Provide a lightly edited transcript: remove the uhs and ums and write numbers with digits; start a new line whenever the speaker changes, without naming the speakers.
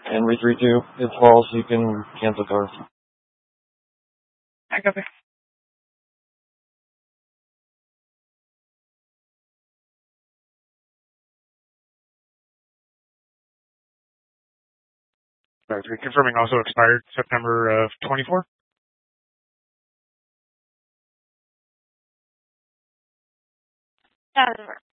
and read 3-2. If falls, you can cancel cards.
I copy.
Confirming also expired September of 24.
That doesn't work.